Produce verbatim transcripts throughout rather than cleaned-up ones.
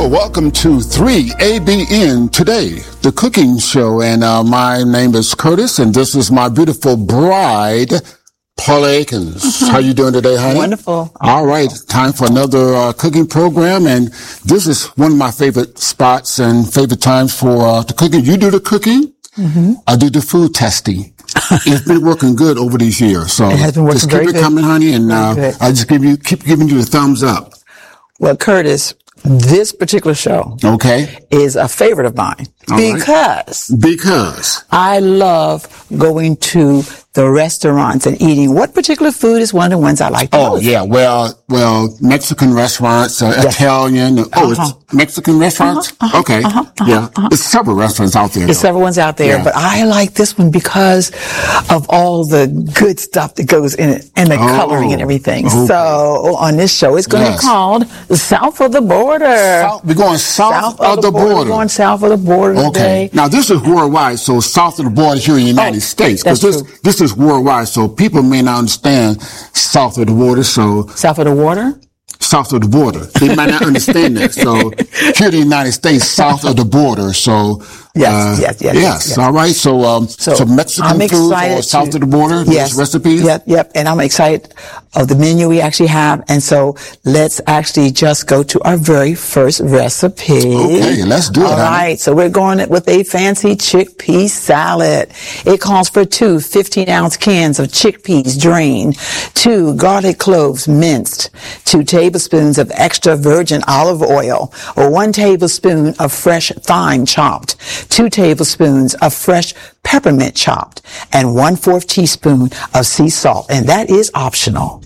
Well, welcome to three A B N Today, the cooking show. And uh, my name is Curtis, and this is my beautiful bride, Paula Akins. Mm-hmm. How you doing today, honey? Wonderful. All right, time for another uh, cooking program, and this is one of my favorite spots and favorite times for uh, the cooking. You do the cooking, mm-hmm. I do the food testing. It's been working good over these years, so it has been working just keep very it good. coming, honey, and uh, I just give you keep giving you the thumbs up. Well, Curtis, this particular show, okay, is a favorite of mine All because right. because I love going to the restaurants and eating. What particular food is one of the ones I like the Oh most? yeah, well, well, Mexican restaurants, uh, yes. Italian. Uh-huh. Oh, it's Mexican restaurants. Uh-huh, uh-huh, okay, uh-huh, uh-huh, yeah, uh-huh. There's several restaurants out there. There's though. several ones out there, yeah. but I like this one because of all the good stuff that goes in it and the oh, coloring and everything. Okay. So on this show, it's going to yes. be called the South of the Border. South, we're going south, south of, of the, the border. border. We're going south of the border okay. today. Now this is worldwide, so south of the border here in the United oh, States, because this true. this is worldwide, so people may not understand south of the border. So south of the water. South of the border. They might not understand that. So here in the United States, south of the border. So yes, uh, yes, yes, yes, yes. All right. So um, so, so Mexican food or south to, of the border. Yes, recipes. Yep, yep. And I'm excited of the menu we actually have. And so let's actually just go to our very first recipe. Okay, let's do it. All honey. right. So we're going with a fancy chickpea salad. It calls for two fifteen ounce cans of chickpeas drained, two garlic cloves minced, two tablespoons of extra virgin olive oil, or one tablespoon of fresh thyme chopped, two tablespoons of fresh peppermint chopped, and one fourth teaspoon of sea salt. And that is optional.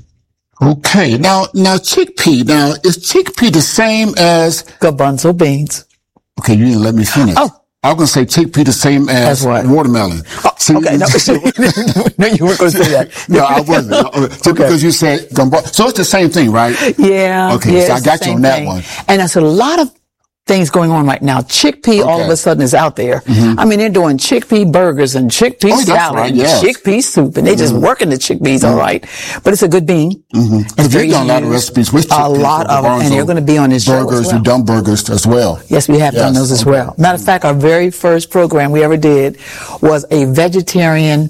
Okay. Now, now chickpea. Now, is chickpea the same as garbanzo beans? Okay, you didn't let me finish. Oh. I was going to say chickpea the same as, as what? watermelon. Oh, See, okay, no, no, you weren't going to say that. No, I wasn't. Just okay. Because you said gumbo. So it's the same thing, right? Yeah. Okay, yeah, so I got you on that thing. one. And there's a lot of things going on right now. Chickpea okay. all of a sudden is out there. Mm-hmm. I mean, they're doing chickpea burgers and chickpea oh, salad right, and yes. chickpea soup, and they mm-hmm. just working the chickpeas mm-hmm. all right. But it's a good bean. Mm-hmm. You've done a lot of recipes with chickpeas. A lot of them, and they're going to be on this show burgers as well. and dumb burgers as well. Yes, we have yes. done those as okay. well. Matter of fact, our very first program we ever did was a vegetarian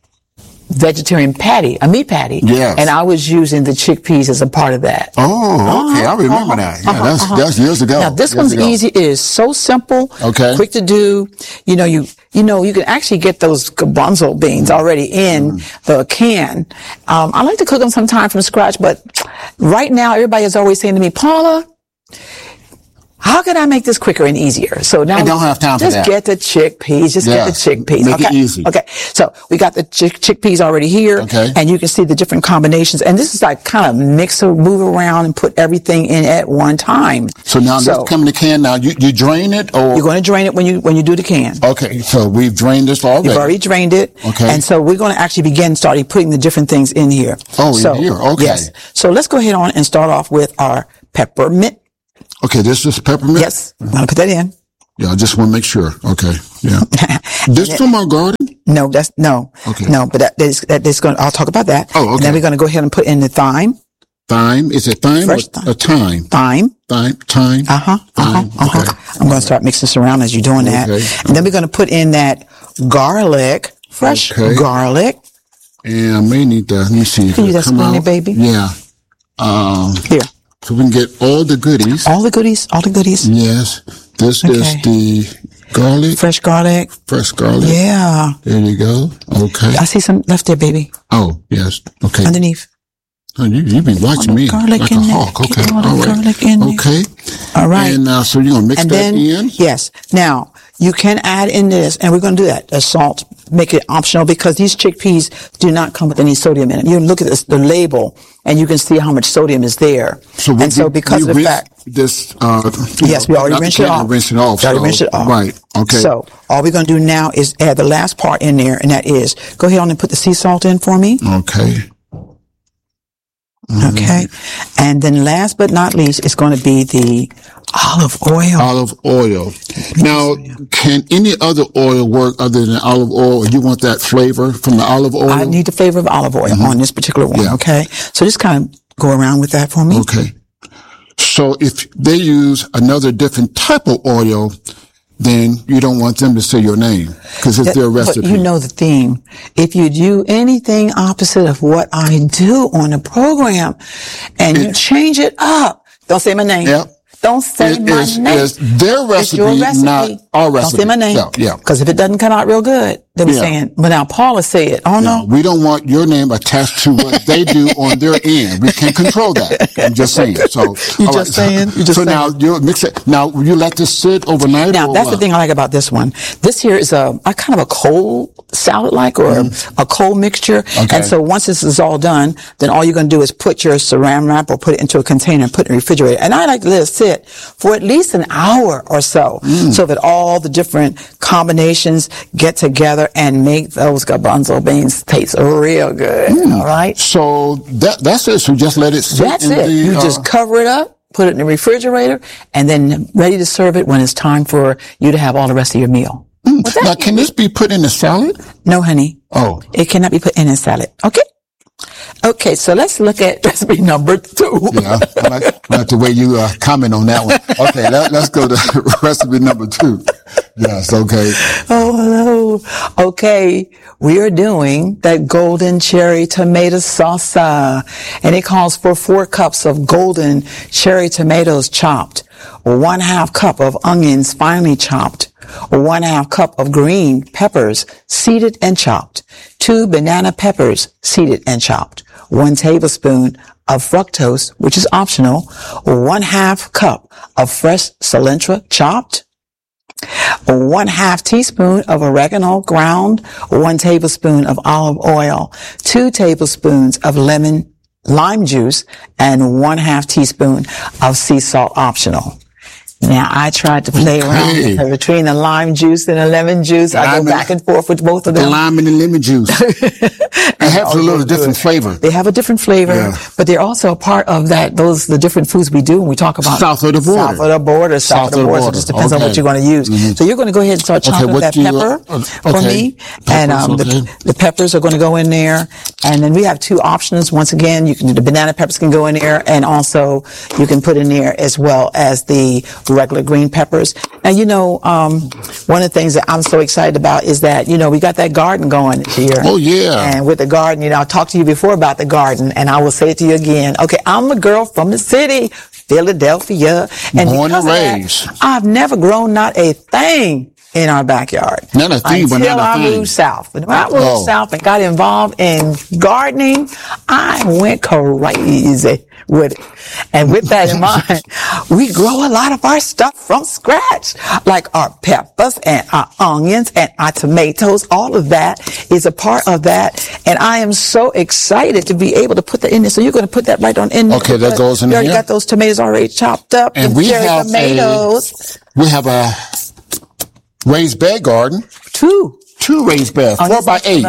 vegetarian patty, a meat patty. Yes. And I was using the chickpeas as a part of that. Oh, okay. Uh-huh, I remember uh-huh, that. Yeah, uh-huh, that's, uh-huh. that's years ago. Now, this years one's ago. easy. It is so simple. Okay. Quick to do. You know, you, you know, you can actually get those garbanzo beans already in mm. the can. Um, I like to cook them sometime from scratch, but right now everybody is always saying to me, Paula, how can I make this quicker and easier? So now I don't have time for just that. get the chickpeas. Just yes. get the chickpeas. Make okay. it easy. Okay. So we got the chick- chickpeas already here. Okay. And you can see the different combinations. And this is like kind of mix or move around and put everything in at one time. So now so, this come in the can. Now you, you drain it or? You're going to drain it when you, when you do the can. Okay. So we've drained this already. You've already drained it. Okay. And so we're going to actually begin starting putting the different things in here. Oh, so, in here. Okay. Yes. So let's go ahead on and start off with our peppermint. Okay, this is peppermint? Yes. I'm going to put that in. Yeah, I just want to make sure. Okay. Yeah. This from our garden? No, that's, no. Okay. No, but that, that is, that is going to, I'll talk about that. Oh, okay. And then we're going to go ahead and put in the thyme. Thyme? Is it thyme Fresh or thyme. a thyme? Thyme. Thyme. Thyme. Uh-huh. Uh-huh. Uh-huh. Okay. I'm going to start mixing this around as you're doing that. Okay. And then we're going to put in that garlic, fresh okay. garlic. And I may need to, let me see. Can you just spoon it, baby? Yeah. Um, Here. So we can get all the goodies. All the goodies, all the goodies. Yes. This okay. is the garlic. Fresh garlic. Fresh garlic. Yeah. There you go. Okay. I see some left there, baby. Oh, yes. Okay. Underneath. Oh, you, you've been watching me garlic like in a there. hawk. Okay. All, all the right. Garlic in okay. There. All right. And uh, so you're going to mix and that then, in? Yes. Now, you can add in this, and we're going to do that, the salt, make it optional, because these chickpeas do not come with any sodium in it. You can look at this, the label, and you can see how much sodium is there. So and we, so because we of the fact, this, uh, yes, know, we already rinsed it off. Rinse it off. We already so, rinsed it off. Right. Okay. So all we're going to do now is add the last part in there, and that is, go ahead on and put the sea salt in for me. Okay. Mm-hmm. Okay. And then last but not least, it's going to be the olive oil. Olive oil. Now, can any other oil work other than olive oil, or you want that flavor from the olive oil? I need the flavor of olive oil mm-hmm. on this particular one. Yeah. Okay. So just kind of go around with that for me. Okay. So if they use another different type of oil, then you don't want them to say your name because it's their recipe. But you know the theme. If you do anything opposite of what I do on the program and it, you change it up, don't say my name. Yeah. Don't say it my is, name. It's their recipe, it's your recipe, not our recipe. Don't say my name. Yeah, yeah. Because if it doesn't come out real good, then we're yeah. saying, but now Paula say it. Oh, yeah. no. We don't want your name attached to what they do on their end. We can't control that. I'm just saying. So, you just right. saying. You just so saying. now you mix it. Now you let this sit overnight. Now or that's what? the thing I like about this one. This here is a, a kind of a cold salad like or mm. a, a cold mixture. Okay. And so once this is all done, then all you're going to do is put your saran wrap or put it into a container and put it in the refrigerator. And I like to let it sit for at least an hour or so, mm. so that all the different combinations get together and make those garbanzo beans taste real good. Mm. All right. So that that's it. So just let it sit. That's in it. The, you uh, just cover it up, put it in the refrigerator, and then ready to serve it when it's time for you to have all the rest of your meal. Mm. Now, can this be put in a salad? No, honey. Oh, it cannot be put in a salad. Okay. Okay, so let's look at recipe number two. Yeah, I like, I like the way you uh, comment on that one. Okay, let, let's go to recipe number two. Yes, okay. Oh, hello. Okay, we are doing that golden cherry tomato salsa, and it calls for four cups of golden cherry tomatoes chopped, one half cup of onions finely chopped, one half cup of green peppers seeded and chopped, two banana peppers seeded and chopped, one tablespoon of fructose, which is optional, one half cup of fresh cilantro chopped, one half teaspoon of oregano ground, one tablespoon of olive oil, two tablespoons of lemon lime juice, and one half teaspoon of sea salt optional. Now, I tried to play okay. around between the lime juice and the lemon juice. I go back and forth with both of them. The lime and the lemon juice. It has a little different flavor. They have a different flavor, yeah. but they're also a part of that, those, the different foods we do when we talk about south of the border. South of the border, south, south of the border. So it just depends okay. on what you're going to use. Mm-hmm. So you're going to go ahead and start chopping okay, that you, pepper uh, for okay. me. Peppers, and um, okay. the, the peppers are going to go in there. And then we have two options. Once again, you can do the banana peppers can go in there, and also you can put in there as well as the regular green peppers. Now, you know, um, one of the things that I'm so excited about is that, you know, we got that garden going here. Oh, yeah. And with the garden, you know, I talked to you before about the garden, and I will say it to you again. Okay, I'm a girl from the city, Philadelphia. And born and because raised. Of that, I've never grown not a thing in our backyard. Not a thing, but not a I thing. Until I moved south. When I moved oh. south and got involved in gardening, I went crazy with it. And with that in mind, we grow a lot of our stuff from scratch, like our peppers and our onions and our tomatoes. All of that is a part of that. And I am so excited to be able to put that in there. So you're going to put that right on in there. Okay, that goes in there. You here. already got those tomatoes already chopped up. And we cherry have tomatoes. A, we have a raised bed garden. Two. Two raised beds. Oh, four by eight.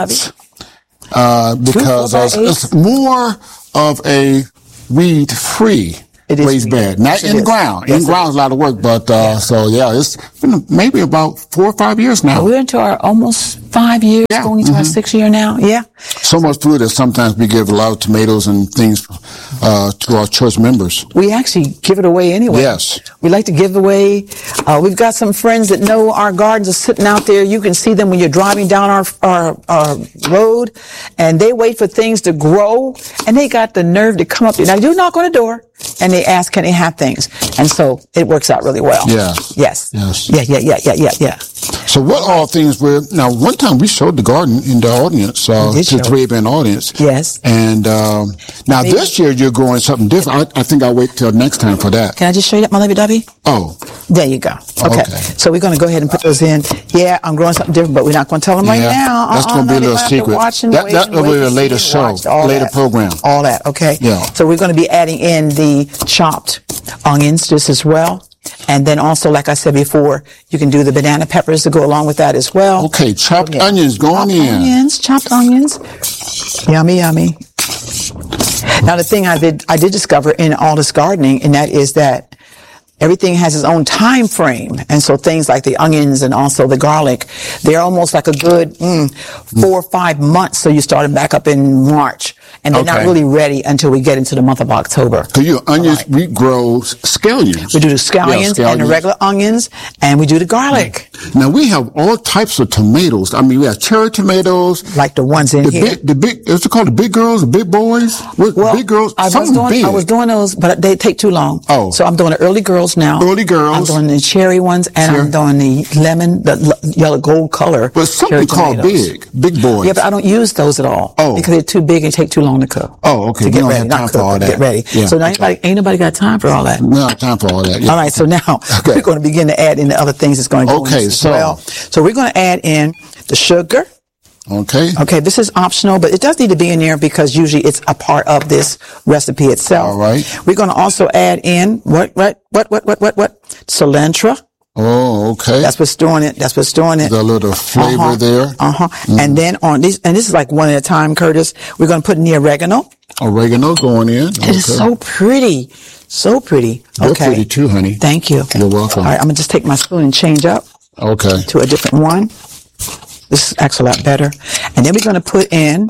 Uh, because uh, it's more of a weed-free raised bed. Not in the ground. In the ground is a lot of work, but, uh, yeah. so yeah, it's been maybe about four or five years now. We're into our almost five years, yeah. going into mm-hmm. our sixth year now. Yeah. So much food that sometimes we give a lot of tomatoes and things, uh, to our church members. We actually give it away anyway. Yes. We like to give away. Uh, we've got some friends that know our gardens are sitting out there. You can see them when you're driving down our, our, our road, and they wait for things to grow, and they got the nerve to come up there. Now, you knock on the door, and they ask, can they have things? And so it works out really well. Yeah. Yes. Yes. Yeah, yeah, yeah, yeah, yeah, yeah. So what all things were, now one time we showed the garden in the audience, uh, to the three band audience. Yes. And, um, now Maybe. this year you're going something different. I, I think I'll wait till next time for that. Can I just show you that, my lovey dovey? Oh. There you go. Okay. okay. So we're going to go ahead and put those in. Yeah, I'm growing something different, but we're not going to tell them yeah, right now. That's uh-uh, going to be no, a little secret. That, that will be a later show, later that. program. All that, okay. Yeah. So we're going to be adding in the chopped onions just as well. And then also, like I said before, you can do the banana peppers to go along with that as well. Okay, chopped yeah. onions going chopped in. Onions, chopped onions. Yummy, yummy. Now, the thing I did, I did discover in all this gardening, and that is that everything has its own time frame. And so things like the onions and also the garlic, they're almost like a good mm, four or five months. So you started back up in March. And they're Okay. not really ready until we get into the month of October. So your onions, right. we grow scallions. We do the scallions, yeah, scallions and the regular onions, and we do the garlic. Now we have all types of tomatoes. I mean, we have cherry tomatoes. Like the ones in the here. Big, the big, what's it called? The big girls, the big boys? What, well, big girls? I was, doing, big. I was doing those, but they take too long. Oh. So I'm doing the early girls now. Early girls. I'm doing the cherry ones, and Cherry. I'm doing the lemon, the l- yellow gold color. But something called tomatoes. big, big boys. Yeah, but I don't use those at all. Oh. Because they're too big and take too long to cook. Oh, okay. To We get don't ready, have not time cook, for all but that. get ready. Yeah, so now okay. anybody, ain't nobody got time for all that. We don't have time for all that. Yeah. All right, so now Okay. we're going to begin to add in the other things that's going to go Okay, in as so- well. So we're going to add in the sugar. Okay. Okay, this is optional, but it does need to be in there because usually it's a part of this recipe itself. All right. We're going to also add in what, what, what, what, what, what, what? Cilantro. Oh, okay. That's what's doing it. That's what's doing it. The little flavor uh-huh. there. Uh-huh. Mm. And then on this, and this is like one at a time, Curtis, we're going to put in the oregano. Oregano going in. It is so pretty. So pretty. You're Okay. pretty too, honey. Thank you. You're welcome. All right, I'm going to just take my spoon and change up Okay. to a different one. This acts a lot better. And then we're going to put in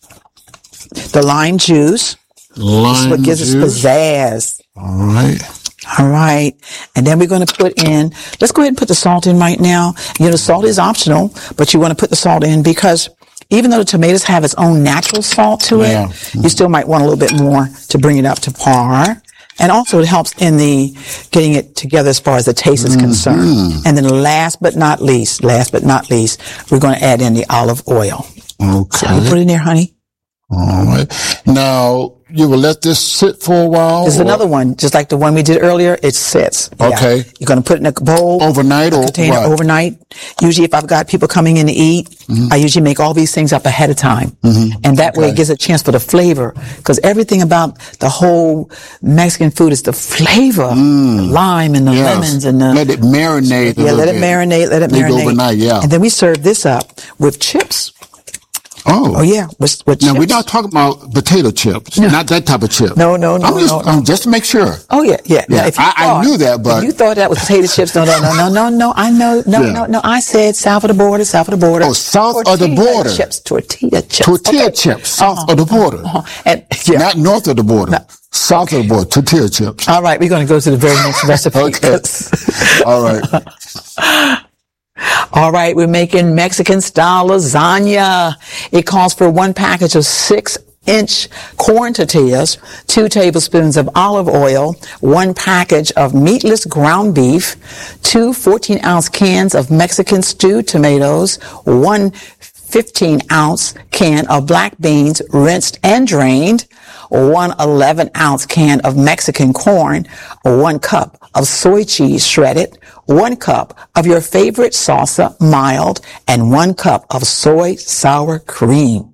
the lime juice. Lime This is what gives juice. us pizzazz. All right. All right. And then we're going to put in, let's go ahead and put the salt in right now. You know, salt is optional, but you want to put the salt in because even though the tomatoes have its own natural salt to Yeah. it, you still might want a little bit more to bring it up to par. And also it helps in the getting it together as far as the taste is concerned. Mm-hmm. And then last but not least, last but not least, we're going to add in the olive oil. Okay. So you put it in there, honey. All right. Now, you will let this sit for a while? There's or another one, just like the one we did earlier. It sits. Yeah. Okay. You're going to put it in a bowl. Overnight a or container what? overnight. Usually if I've got people coming in to eat, mm-hmm. I usually make all these things up ahead of time. Mm-hmm. And that way Okay. it gives a chance for the flavor. Because everything about the whole Mexican food is the flavor. Mm. The lime and the Yes. lemons and the... Let it marinate a Yeah, little let it bit. marinate, let it Leave marinate. overnight, yeah. And then we serve this up with chips. Oh. Oh yeah, with, with Now, chips. we're not talking about potato chips. No. Not that type of chip. No, no, no, I'm just, no, no. um, just to make sure. Oh yeah, yeah. Yeah, Now, if you I- I thought- knew that, but- if you thought that was potato chips. No, no, no, no, no, no. I know, no, Yeah. no, no. I said south of the border, south of the border. Oh, south of the Tortilla border. Chips, tortilla chips. Tortilla Okay. chips, south Uh-huh. of the border. Uh-huh. And yeah. Not north of the border. South of the border. Tortilla chips. All right, we're going to go to the very next recipe. Okay. All right. All right, we're making Mexican style lasagna. It calls for one package of six inch corn tortillas, two tablespoons of olive oil, one package of meatless ground beef, two fourteen ounce cans of Mexican stewed tomatoes, one fifteen ounce can of black beans rinsed and drained, one eleven ounce can of Mexican corn, one cup of soy cheese shredded, one cup of your favorite salsa mild, and one cup of soy sour cream.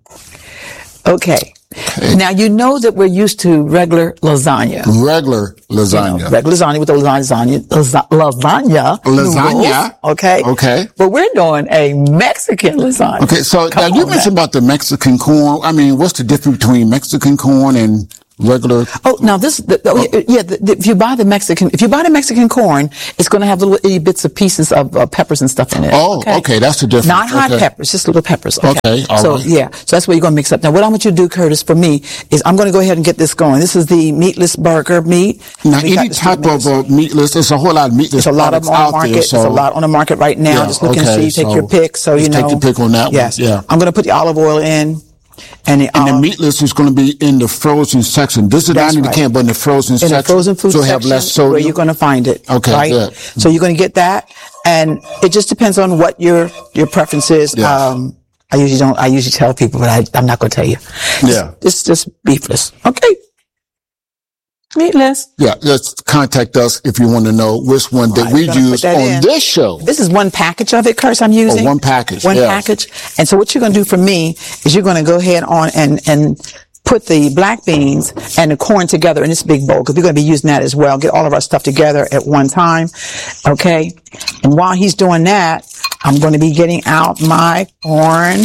Okay. Okay. Now, you know that we're used to regular lasagna. Regular lasagna. You know, regular lasagna with the lasagna, lasa- lasagna. Lasagna. noodles, okay. Okay. But we're doing a Mexican lasagna. Okay, so Come now you on mentioned about the Mexican corn. I mean, what's the difference between Mexican corn and regular? Oh, now this, the, oh, yeah, yeah the, the, if you buy the Mexican, if you buy the Mexican corn, it's going to have little itty bits of pieces of uh, peppers and stuff in it. Oh, okay, that's the difference. Not hot Okay. peppers, just little peppers. Okay, Okay, all so right. yeah, so that's what you're going to mix up. Now, what I want you to do, Curtis, for me is I'm going to go ahead and get this going. This is the meatless burger meat. Now, We got any the type sweet of mix. uh, meatless, there's a whole lot of meatless There's a lot of products them on the out market. there. So, There's a lot on the market right now. Yeah, Just look and okay, see. Take so your pick. So you just know. take your pick on that one, Yes. yeah. I'm going to put the olive oil in. And the, and the olive- meatless is going to be in the frozen section. This is That's not in the right. can, but in the frozen in section. the frozen food so section have less sodium. where you're going to find it. Okay, right? good. So you're going to get that, and it just depends on what your your preference is. Yeah. Um, I usually don't. I usually tell people, but I, I'm not going to tell you. Yeah. It's just beefless. Okay. Meatless. Yeah, just contact us if you want to know which one that Right, we gonna put use that on in. this show. This is one package of it, Curse, I'm using. Oh, one package, One yes. package. And so what you're going to do for me is you're going to go ahead on and, and put the black beans and the corn together in this big bowl because we're going to be using that as well. Get all of our stuff together at one time. Okay. And while he's doing that, I'm going to be getting out my corn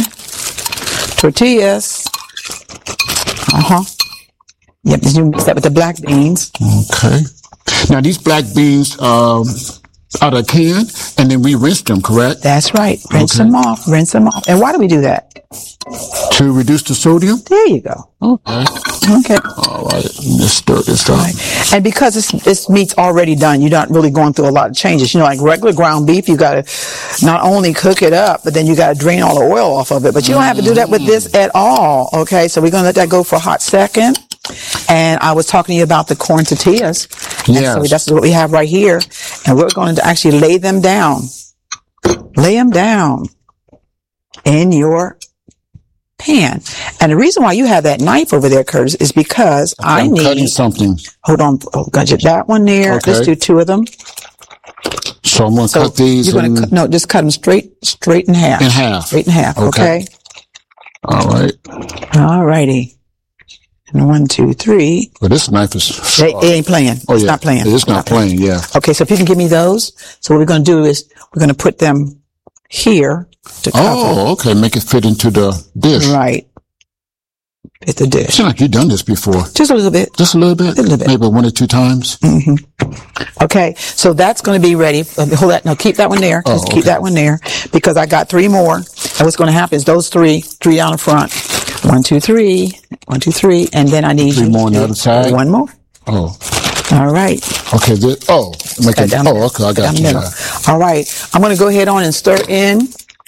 tortillas. Uh-huh. Yep. You mix that with the black beans. Okay. Now, these black beans, um, out of a can, and then we rinse them, correct? That's right. Rinse Okay. them off. Rinse them off. And why do we do that? To reduce the sodium? There you go. Okay. Okay. All right. Let's stir this up. Right. And because this, this meat's already done, you're not really going through a lot of changes. You know, like regular ground beef, you got to not only cook it up, but then you got to drain all the oil off of it. But you don't have to do that with this at all. Okay. So we're going to let that go for a hot second. And I was talking to you about the corn tortillas. And Yes. so that's what we have right here. And we're going to actually lay them down. Lay them down in your pan. And the reason why you have that knife over there, Curtis, is because I I'm need, cutting something. hold on, oh, got you that one there. Okay. Let's do two of them. So I'm going to So cut these you're going in, to cut, no, just cut them straight, straight in half. in half. Straight in half. Okay. Okay. All right. All righty. And one, two, three. Well, this knife is It, sharp. it ain't playing. Oh, It's yeah. not playing. It's not playing, yeah. Okay. So if you can give me those. So what we're going to do is we're going to put them here to cover. Oh, okay. Make it fit into the dish. Right. It's a dish. Seems like you've done this before. Just a little bit. Just a little bit? A little bit. Maybe one or two times? Okay, so that's going to be ready. Uh, Hold that. No, keep that one there. Oh, Just keep okay. that one there because I got three more. And what's going to happen is those three, three down the front. One, two, three. One, two, three. And then I need Three you more on to the do other side? One more. Oh, All right. okay. This, oh, make Got it, down oh, there. okay. I got Down you. the middle. Yeah. All right. I'm going to go ahead on and stir in.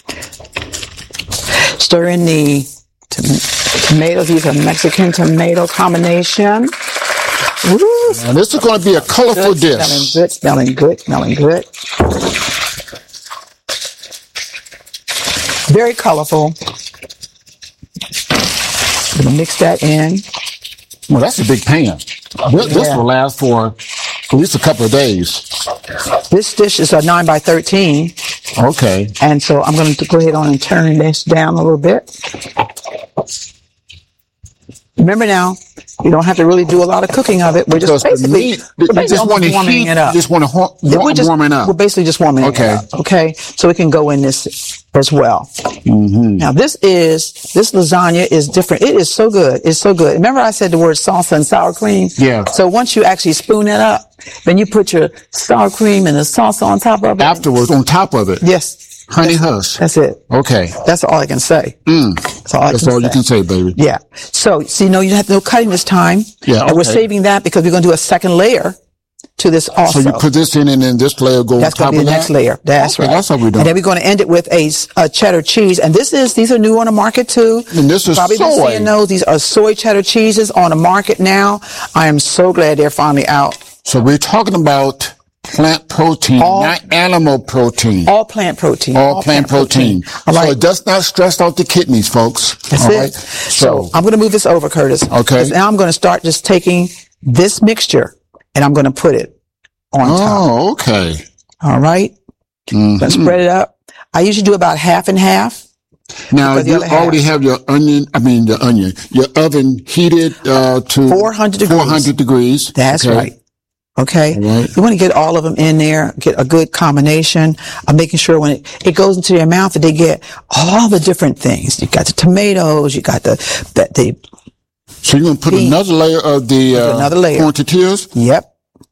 Stir in the tom- tomatoes. These are Mexican tomato combination. Woo. And this is going to be a colorful Good, dish. smelling good, smelling good, smelling good. Very colorful. Gonna mix that in. Well, that's a big pan. This, this Yeah. will last for at least a couple of days. This dish is a nine by thirteen, Okay. and so I'm going to go ahead on and turn this down a little bit. Remember now, you don't have to really do a lot of cooking of it. We're just Because the basically, meat, we're you basically just want almost to warming heat, it up. just want to ho- Yeah, wa- we're just, warming up. We're basically just warming Okay. it up. Okay. So it can go in this as well. Mm-hmm. Now this is, this lasagna is different. It is so good. It's so good. Remember I said the word salsa and sour cream? Yeah. So once you actually spoon it up, then you put your sour cream and the salsa on top of it. Afterwards, on top of it, Yes. honey hush. That's it. Okay. That's all I can say. Mm. That's all I That's can all say. you can say, baby. Yeah. So, see, no, you don't have no cutting this time. Yeah, And we're okay. saving that because we're going to do a second layer to this also. So you put this in and then this layer go That's on top going to be of the that? next layer. That's Okay, right. that's how we do And it. then we're going to end it with a, s- a cheddar cheese. And this is, these are new on the market too. And this is Probably been soy. seeing those. These are soy cheddar cheeses on the market now. I am so glad they're finally out. So we're talking about plant protein, All- not animal protein. All plant protein. All plant protein. All So right. it does not stress out the kidneys, folks. That's All it. right? So, So, I'm going to move this over, Curtis. Okay. 'Cause now I'm going to start just taking this mixture and I'm going to put it on top. oh, okay. All right. Mhm. Let's spread it up. I usually do about half and half. Now, Because the you other half- already have your onion, I mean, your onion, your oven heated, uh, to four hundred degrees. four hundred degrees. That's Okay. right. Okay. All right. You want to get all of them in there, get a good combination of making sure when it, it goes into your mouth that they get all the different things. You got the tomatoes, you got the, the, the So you're going to put Bean. another layer of the, uh, another layer. corn tortillas? yep.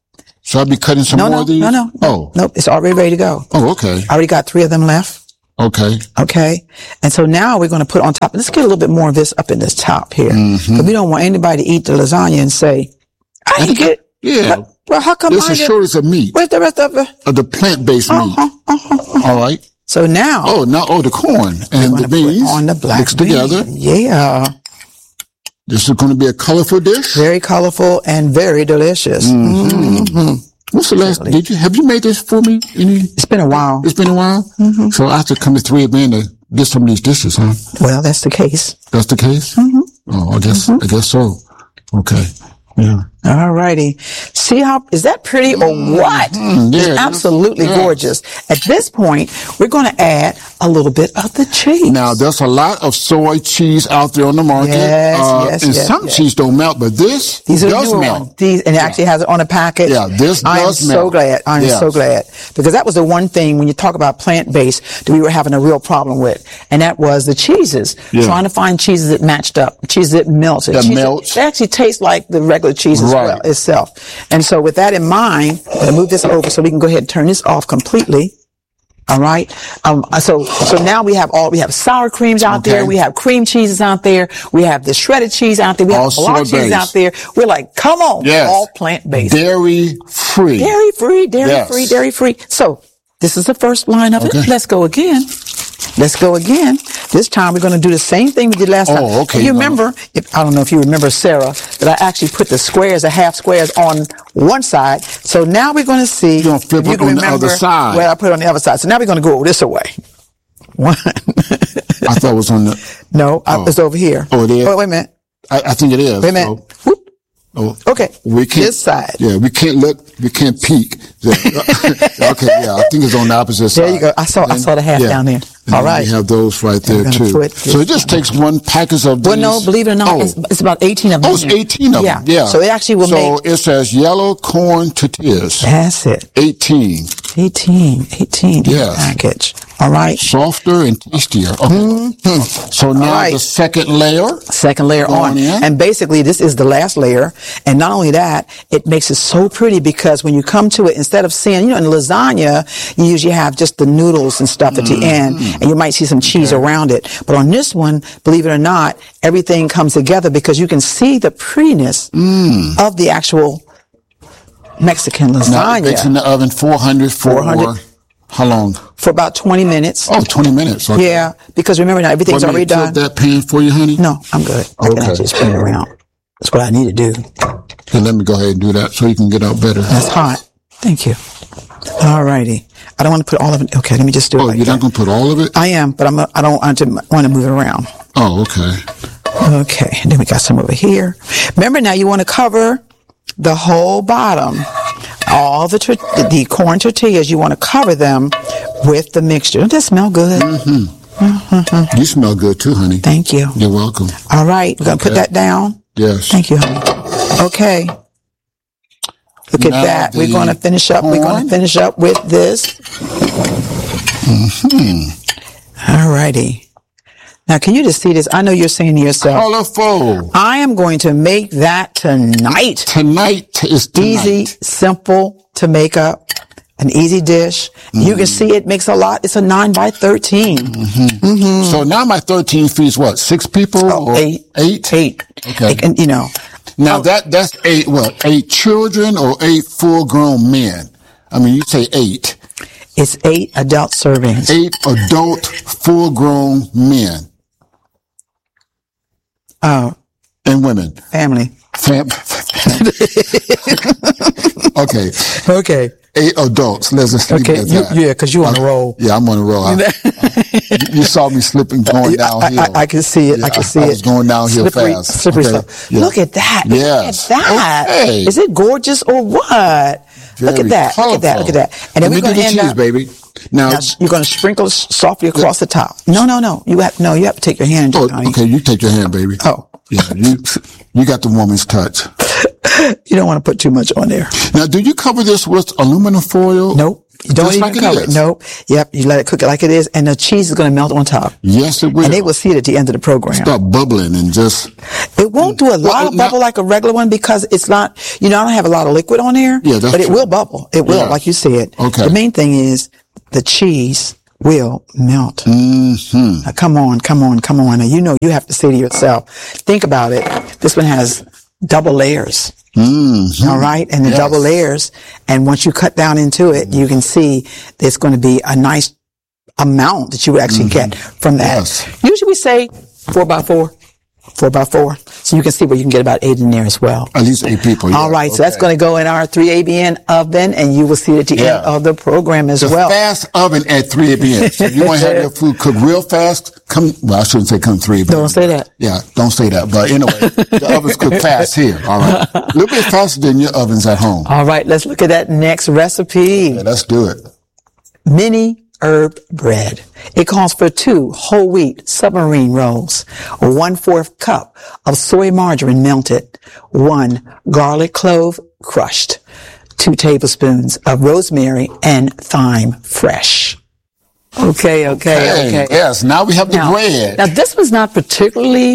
So I'll be cutting some No, more no, of these? no, no, no. Oh, Nope. It's already ready to go. oh, okay. I already got three of them left. Okay. Okay. And so now we're going to put on top, let's get a little bit more of this up in this top here. Mm-hmm. But we don't want anybody to eat the lasagna and say, I didn't get, Yeah. well, well, how come This I is didn't? shortage of meat, Where's the rest of it? of the plant-based meat. Uh-huh. All right. So now, Oh, now, oh, the corn and the Put beans on the black mixed bean. together. Yeah. This is going to be a colorful dish. Very colorful and very delicious. Mm-hmm. What's the last? Did you have you made this for me? Any? It's been a while. It's been a while. Mm-hmm. So I have to come to three of men to get some of these dishes, huh? Well, that's the case. That's the case. Mm-hmm. Oh, I guess I guess so. Okay. Yeah. All righty. See how, is that pretty or what? Mm, It's yeah, absolutely yeah. gorgeous. At this point, we're going to add a little bit of the cheese. Now there's a lot of soy cheese out there on the market. Yes, uh, yes, and yes, some yes. cheese don't melt, but this These are the does newer melt. ones. These, and it actually has it on a package. Yeah, this I am does so melt. glad. I am Yes. so glad. Because that was the one thing when you talk about plant-based that we were having a real problem with. And that was the cheeses. Yeah. Trying to find cheeses that matched up. Cheeses that melted. That cheeses melts. They actually taste like the regular cheeses. Right. well itself. And so with that in mind, I'm going to move this over so we can go ahead and turn this off completely. All right. Um, so, so now we have all, we have sour creams out Okay. there. We have cream cheeses out there. We have the shredded cheese out there. We All have block cheese soy-based. out there. We're like, come on. Yes. All plant-based. Dairy free. Dairy free, dairy Yes. free, dairy free. So this is the first line of Okay. it. Let's go again. Let's go again. This time we're going to do the same thing we did last Oh, time. okay. You remember, if, I don't know if you remember, Sarah, that I actually put the squares, the half squares on one side. So now we're going to see. You're gonna flip if you it can on the remember other side. Where I put it on the other side. So now we're going to go this way. One. I thought it was on the, No, I- Oh. it's over here. Oh, it is? Oh, wait a minute. I, I think it is. Wait a minute. So, Whoop. oh, Okay. we can't, This side. Yeah, we can't look, we can't peek. Yeah. Okay, yeah, I think it's on the opposite side. There you go. I saw- I saw the half down there. And All then right. We have those right there we're gonna too. put So it just takes one package of these. Well, no, believe it or not, Oh. it's, it's about eighteen of them. Oh, it's eighteen of yeah. them. Yeah. So it actually will so make. it says yellow corn tortillas. That's it. eighteen. eighteen. eighteen in the Yes. package. All right. Softer and tastier. Okay. So now right. the second layer. Second layer Going on. in. And basically this is the last layer. And not only that, it makes it so pretty because when you come to it, instead of seeing, you know, in lasagna, you usually have just the noodles and stuff at the end, and you might see some cheese around it. But on this one, believe it or not, everything comes together because you can see the prettiness of the actual Mexican Now lasagna it's in the oven four hundred for four hundred. how long? for about twenty minutes. Oh, twenty minutes. Okay. Yeah, because remember now, everything's Want me already to tilt done. that pan for you, honey? No, I'm good. I can Okay. actually spin it around. That's what I need to do. Okay, let me go ahead and do that so you can get out better. That's hot. Thank you. All righty. I don't want to put all of it. Okay, let me just do it Oh, like you're that. not going to put all of it? I am, but I'm. I don't want to want to move it around. Oh, okay. Okay. And then we got some over here. Remember now, you want to cover the whole bottom. All the tor- the corn tortillas, you want to cover them with the mixture. Doesn't that smell good? Mm-hmm. You smell good too, honey. Thank you. You're welcome. All right, we're gonna put Okay. that down. Yes. Thank you, honey. Okay. Look at Now that. We're the going to finish up. We're going corn. to finish up with this. Mm-hmm. All righty. Now, can you just see this? I know you're saying to yourself, Colorful. I am going to make that tonight. Tonight is tonight. Easy, simple to make up. An easy dish. You can see it makes a lot. It's a nine by thirteen. Mm-hmm. So now my thirteen feeds what? Six people? Oh, or eight. Eight? Eight. Okay. And, you know, Now that, that's eight, what? Eight children or eight full grown men? I mean, you say eight. it's eight adult servings. Eight adult full grown men Oh, and women. family. Fam- okay. Okay. Eight adults. Let's just leave Okay. it at You, that. yeah, because you on a roll. Yeah, I'm on a roll. I, you, you saw me slipping going I, downhill. I, I can see it. Yeah, I can see I it. was going downhill slippery, fast. Slippery Okay. stuff. Yeah. Look at that. Yes. Look at that. Okay. Is it gorgeous or what? Look Very at that. Look at that. Look at that. And then Let we're me going do to the end cheese, up. baby. Now, Now, you're going to sprinkle s- softly across the top. No, no, no. You have no. You have to take your hand, oh, honey. okay, you take your hand, baby. Oh. Yeah, you you got the woman's touch. You don't want to put too much on there. Now, do you cover this with aluminum foil? Nope. You don't Just even like it cover it. is? Nope. Yep. You let it cook it like it is, and the cheese is going to melt on top. Yes, it will. And they will see it at the end of the program. Start bubbling and just. It won't do a lot Well, of now- bubble like a regular one because it's not, you know, I don't have a lot of liquid on there. Yeah, that's But it true. will bubble. It will, Yeah. like you said. Okay. The main thing is the cheese will melt. Mm-hmm. Now, come on, come on, come on. Now, you know, you have to say to yourself, think about it. This one has double layers. Mm-hmm. All right. And the Yes. double layers. And once you cut down into it, you can see there's going to be a nice amount that you would actually get from that. Yes. Usually we say four by four, four by four. So you can see where you can get about eight in there as well. At least eight people. Yeah. All right. So that's Okay. going to go in our three A B N oven and you will see it at the Yeah. end of the program as The well. fast oven at three A M. So if you want to have your food cooked real fast, come, well, I shouldn't say come three. But Don't say that. Yeah, don't say that. But anyway, the ovens cook fast here. All right. A little bit faster than your ovens at home. All right. Let's look at that next recipe. Yeah, let's do it. Mini herb bread. It calls for two whole wheat submarine rolls, one fourth cup of soy margarine melted, one garlic clove crushed, two tablespoons of rosemary and thyme fresh. Okay, okay, Hey, okay. yes, now we have the Now, bread. now this was not particularly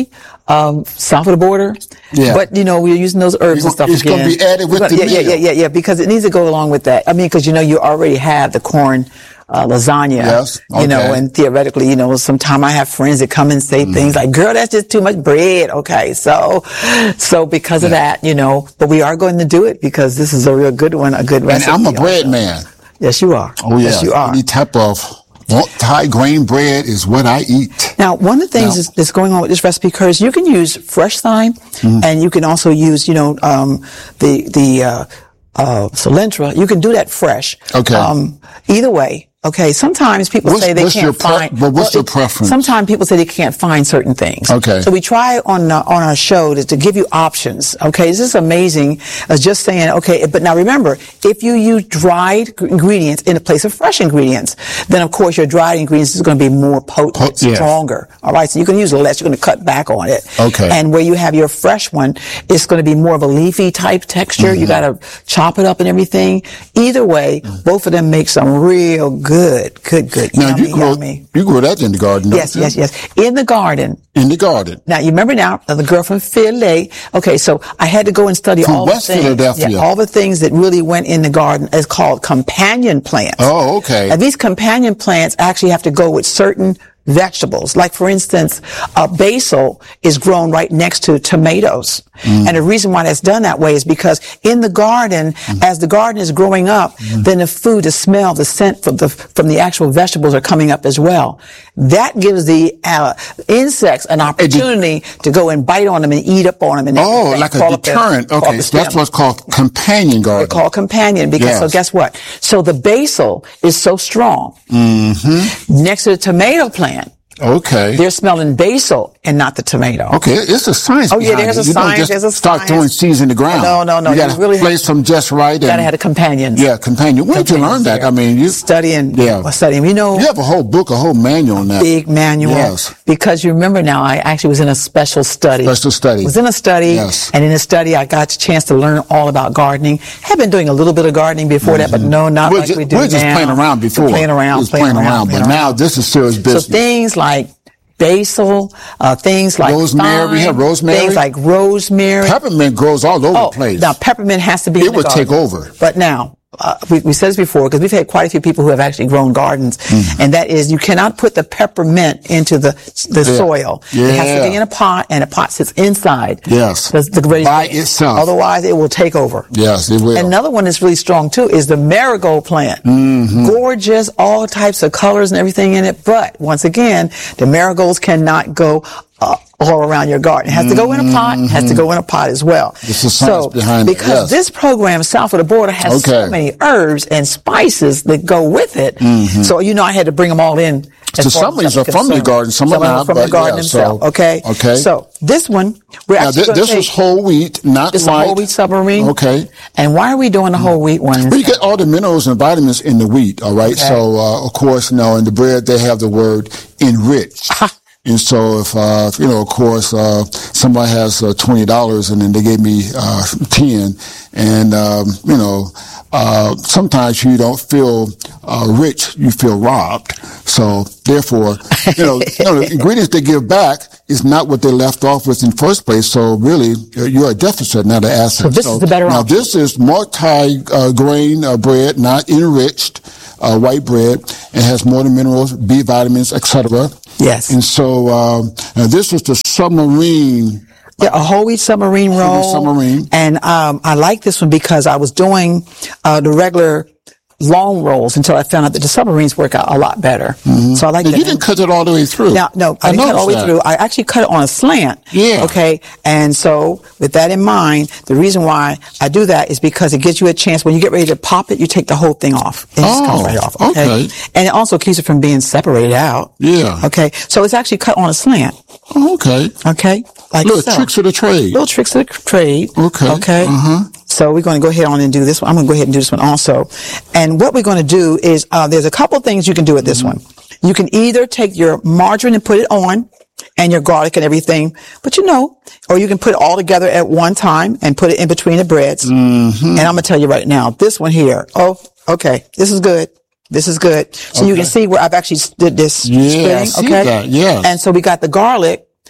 um, south of the border. Yeah. But, you know, we're using those herbs and stuff it's again. It's going to be added with gonna, the yeah, meal. yeah, yeah, yeah, yeah, because it needs to go along with that. I mean, because, you know, you already have the corn uh, lasagna. Yes. Okay. You know, and theoretically, you know, sometimes I have friends that come and say mm. things like, girl, that's just too much bread. Okay. So, so because yeah. of that, you know, but we are going to do it because this is a real good one, a good recipe. And I'm a bread also. man. Yes, you are. Oh, yeah. Yes, you are. Any type of Thai grain bread is what I eat. Now, one of the things now, that's going on with this recipe, Curtis, you can use fresh thyme, mm. and you can also use, you know, um, the, the, uh, uh, cilantro. You can do that fresh. Okay. Um, either way. Okay, sometimes people what's, say they what's can't your pre- find. But what's well, your preference? Sometimes people say they can't find certain things. Okay. So we try on uh, on our show to, to give you options. Okay, this is amazing. As just saying, okay, but now remember, if you use dried ingredients in the place of fresh ingredients, then of course your dried ingredients is going to be more potent, Po- yes. stronger. All right, so you can use less. You're going to cut back on it. Okay. And where you have your fresh one, it's going to be more of a leafy type texture. Mm-hmm. You got to chop it up and everything. Either way, mm-hmm. both of them make some real good, good. Good. Now yummy, you grow yummy. you grow that in the garden, don't yes, you? yes, yes. In the garden. In the garden. Now you remember now the girl from Philly. Okay, so I had to go and study from all West the things. Philadelphia. Yeah, all the things that really went in the garden is called companion plants. Oh, okay. And these companion plants actually have to go with certain vegetables. Like, for instance, uh, basil is grown right next to tomatoes. Mm. And the reason why that's done that way is because in the garden, mm. as the garden is growing up, mm. then the food, the smell, the scent from the, from the actual vegetables are coming up as well. That gives the uh, insects an opportunity to go and bite on them and eat up on them. And oh, like a deterrent. Okay, so that's what's called companion garden. They're called companion because, yes. so guess what? So the basil is so strong. Mm-hmm. Next to the tomato plant, okay, they're smelling basil and not the tomato. Okay, it's a science. Oh yeah, there's it. a you science. Don't just there's a start science. throwing seeds in the ground. No, no, no. You got to really place them just right. You got to have a companion. Yeah, companion. Where did you learn that? I mean, you studying. Yeah, well, studying. You know, you have a whole book, a whole manual on that. Big manual. Yes. Because you remember now, I actually was in a special study. Special study. Was in a study. Yes. And in a study, I got a chance to learn all about gardening. Had been doing a little bit of gardening before mm-hmm. that, but no, not we're like just, we do we're now. We're just playing around before. We're playing around, playing, playing around, around. But around. Now this is serious business. So things like basil, uh, things like rosemary. thyme, we have rosemary. Things like rosemary. Peppermint grows all over oh, the place. Now peppermint has to be. It in the would garden. take over. But now. Uh, we, we said this before because we've had quite a few people who have actually grown gardens, mm. and that is you cannot put the peppermint into the the yeah. soil. Yeah. It has to be in a pot, and a pot sits inside. Yes, the, the by itself. Otherwise, it will take over. Yes, it will. Another one that's really strong too is the marigold plant. Mm-hmm. Gorgeous, all types of colors and everything in it. But once again, the marigolds cannot go Uh, all around your garden. It has to go in a pot, it has to go in a pot as well. This is science so, behind it. because yes. this program, South of the Border, has okay. so many herbs and spices that go with it. Mm-hmm. So, you know, I had to bring them all in. So some of these are from the garden, some, some are not, from but the garden yeah, themselves. So, okay. Okay. So this one, we're now, actually th- this take, is whole wheat, not this light. This is whole wheat submarine. Okay. And why are we doing the whole wheat one? We get all the minerals and vitamins in the wheat. All right. Okay. So uh, of course, you know, in the bread they have the word enriched. And so if, uh, you know, of course, uh, somebody has uh, twenty dollars and then they gave me, uh, ten and, um, you know, uh, sometimes you don't feel, uh, rich, you feel robbed. So therefore, you know, you know, the ingredients they give back is not what they left off with in the first place. So really, you're a deficit, not an asset. So this so is the better Now option. this is multi-grain uh, bread, not enriched, uh, white bread. It has more than minerals, B vitamins, et cetera. Yes. And so, um, now this is the submarine. Yeah, a whole wheat submarine roll. Submarine. And, um, I like this one because I was doing, uh, the regular long rolls until I found out that the submarines work out a lot better. Mm-hmm. So I like now, that. You didn't cut it all the way through. No, no, I, I didn't cut it all the way that. through. I actually cut it on a slant. Yeah. Okay. And so with that in mind, the reason why I do that is because it gives you a chance when you get ready to pop it, you take the whole thing off. It just oh, comes right off. Okay? okay. And it also keeps it from being separated out. Yeah. Okay. So it's actually cut on a slant. Oh, okay. Okay. Like Little so. tricks of the trade. Little tricks of the trade. Okay. Okay. Uh-huh. So we're going to go ahead on and do this one. I'm going to go ahead and do this one also. And what we're going to do is, uh, there's a couple things you can do with this mm-hmm. one. You can either take your margarine and put it on and your garlic and everything, but you know, or you can put it all together at one time and put it in between the breads. Mm-hmm. And I'm going to tell you right now, this one here. Oh, okay. This is good. This is good. So okay. you can see where I've actually did this yeah, spinning. I see Okay. That. Yeah. And so we got the garlic.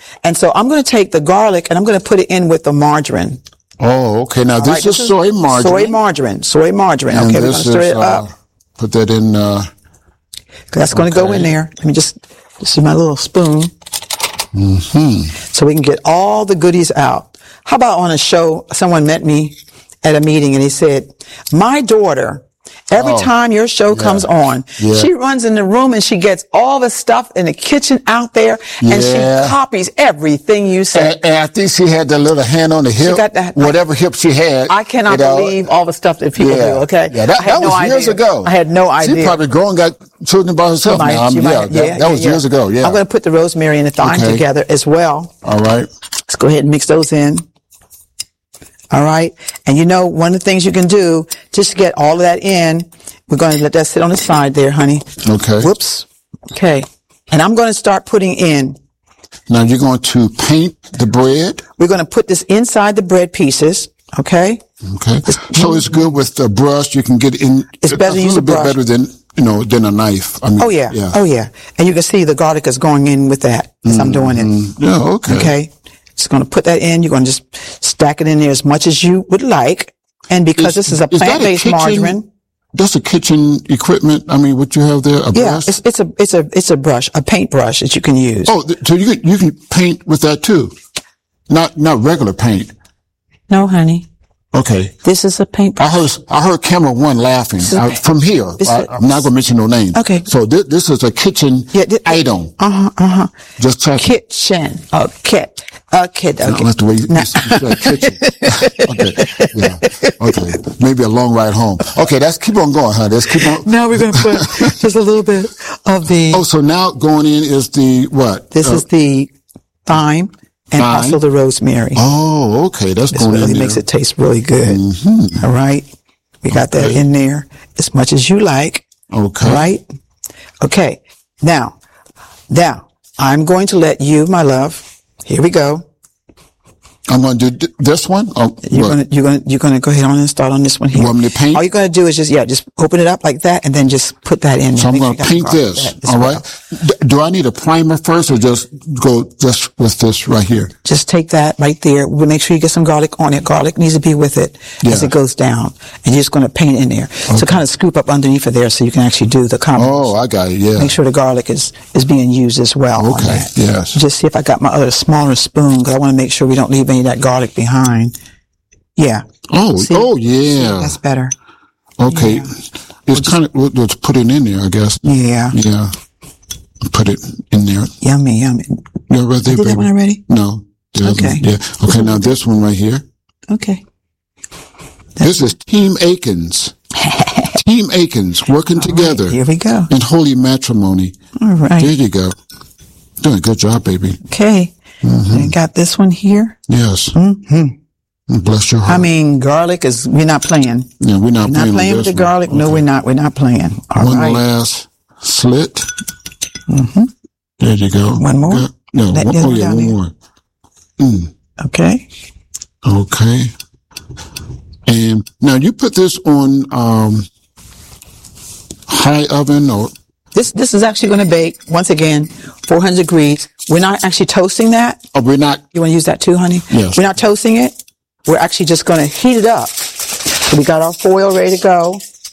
And so I'm going to take the garlic and I'm going to put it in with the margarine. Oh, okay. Now, this right, is this soy margarine. Soy margarine. Soy margarine. And okay, we're going this to stir is, it up. uh, put that in, uh, That's going to okay. go in there. Let me just, this is my little spoon. Mm-hmm. So we can get all the goodies out. How about on a show, someone met me at a meeting and he said, my daughter, every Oh, time your show yeah. comes on, Yeah. she runs in the room and she gets all the stuff in the kitchen out there and Yeah. she copies everything you say. And, and I think she had that little hand on the hip. got that- whatever hip she had. I cannot you know. believe all the stuff that people Yeah. do, okay? Yeah, that, I had that no was years idea. ago. I had no She idea. probably grown, got children by herself Might- now. I she mean, might- yeah, that, yeah, that was yeah, years yeah. ago. Yeah. I'm going to put the rosemary and the thyme Okay. together as well. All right. Let's go ahead and mix those in. All right. And you know, one of the things you can do, just to get all of that in, we're going to let that sit on the side there, honey. Okay. Whoops. Okay. And I'm going to start putting in. Now you're going to paint the bread. We're going to put this inside the bread pieces. Okay. Okay. So it's good with the brush. You can get in. It's better to a use little a bit brush. better than, you know, than a knife. I mean, Oh yeah. yeah. Oh yeah. And you can see the garlic is going in with that as I'm doing it. Mm, yeah. Okay. Okay. Just going to put that in. You're going to just stack it in there as much as you would like. And because Is- this is a is that a plant-based kitchen- margarine. That's a kitchen equipment. I mean, what you have there, a Yeah, brush? it's, it's a, it's a, it's a brush, a paint brush that you can use. Oh, th- so you can, you can paint with that too. Not, not regular paint. No, honey. Okay. This is a paint I brush. heard, I heard camera one laughing is a uh, pa- from here. this I, is- I'm not going to mention no names. Okay. So thi- this is a kitchen Yeah, thi- item. Uh-huh, uh-huh. Just check. Kitchen. A kit. A kit. I Okay. like the way you, you said kitchen. Okay. Yeah. Okay. Maybe a long ride home. Okay. Let's keep on going, huh? Let's keep on. Now we're going to put just a little bit of the, Oh, so now going in is the what? this Uh, is the thyme and thyme. also the rosemary. Oh, okay. That's This going in really there. makes it taste really good. Mm-hmm. All right. We got that Okay. in there as much as you like. Okay. All right. Okay. Now, now I'm going to let you, my love. Here we go. I'm going to do th- this one. Oh, You're what? gonna, you're gonna, you're gonna go ahead on and start on this one here. You want me to paint? All you're gonna do is just, yeah, just open it up like that and then just put that in. So I'm Make going sure to you got paint garlic this. that as All well. right. D- do I need a primer first or just go just with this right here? Just take that right there. We'll make sure you get some garlic on it. Garlic needs to be with it as Yeah. it goes down. And you're just gonna paint in there. So kind of scoop up underneath of there so you can actually do the combos. Oh, I got it. Yeah. Make sure the garlic is, is being used as well. on Okay, that. yes. Just see if I got my other smaller spoon because I want to make sure we don't leave any of that garlic behind. Yeah. Oh, See? oh, yeah. That's better. Okay. It's kind of, we'll, let's put it in there, I guess. Yeah. Yeah. Put it in there. Yummy, yummy. Yeah, right there, Did that baby. one already? No. there isn't. Okay. Yeah. Okay, now this one right here. Okay. This is Team Akins. Team Akins working together Here we go. in holy matrimony. All There right. you go. Doing a good job, baby. Okay. Mm-hmm. I got this one here. Yes. Mm-hmm. Bless your heart. I mean, garlic is, we're not playing. yeah, we're not We're not playing, playing with the this one. garlic. No, Okay. we're not. We're not playing. All One right. last slit. Mm-hmm. There you go. One more? Good. No, That- one, there's oh one yeah, down one there. more. Mm, Okay. okay. And now you put this on um, high oven or This, this is actually going to bake, once again, four hundred degrees. We're not actually toasting that. oh, we're not. You want to use that too, honey? Yes. We're not toasting it. We're actually just going to heat it up. So we got our foil ready to go.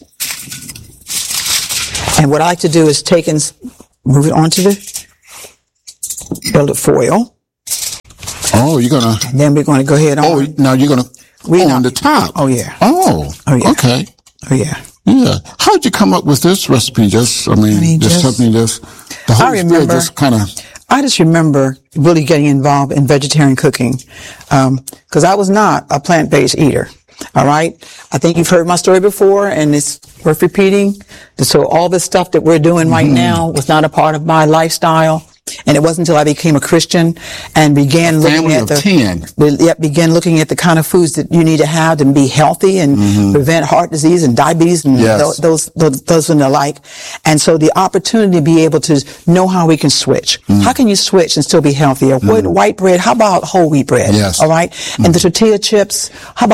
And what I like to do is take and s- move it onto the velvet foil. Oh, you're gonna. And then we're going to go ahead on. Oh, now you're gonna We on not- the top. Oh, yeah. Oh. Oh, yeah. Okay. Oh, yeah. Yeah. How'd you come up with this recipe? Just, I mean, mean, just, just- something just the Holy Spirit remember- just kind of. I just remember really getting involved in vegetarian cooking, um, cause I was not a plant-based eater. All right. I think you've heard my story before and it's worth repeating. So all this stuff that we're doing right now was not a part of my lifestyle. And it wasn't until I became a Christian and began looking Family at of the, ten. we- yeah, began looking at the kind of foods that you need to have to be healthy and prevent heart disease and diabetes and Yes. tho- those, those, those and the like. And so the opportunity to be able to know how we can switch. How can you switch and still be healthier? What white bread? How about whole wheat bread? Yes. All right. And the tortilla chips? How about